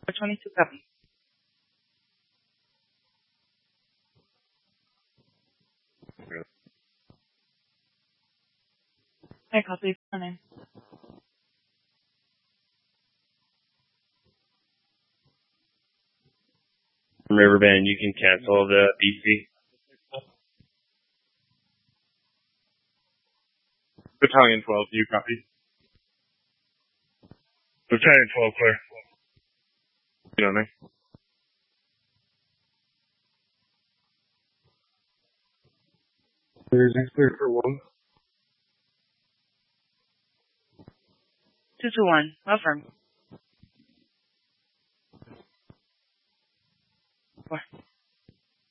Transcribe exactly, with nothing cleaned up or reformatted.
twenty-two, copy. Hi, copy. Morning. From Riverbend, you can cancel the B C. Battalion twelve, you copy? Battalion twelve, clear. You know me. There's clear for one. two two one, affirm. Four.